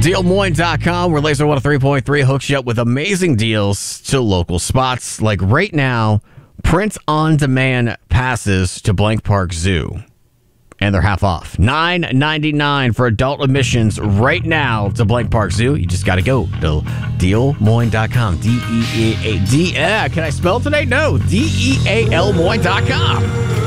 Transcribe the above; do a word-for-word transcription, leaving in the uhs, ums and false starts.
Deal Moines dot com, where Laser one oh three point three hooks you up with amazing deals to local spots. Like right now, print on demand passes to Blank Park Zoo. And they're half off. nine ninety-nine for adult admissions right now to Blank Park Zoo. You just got to go to Deal Moines dot com. D E A D. Uh, can I spell today? No. D E A L Moines dot com.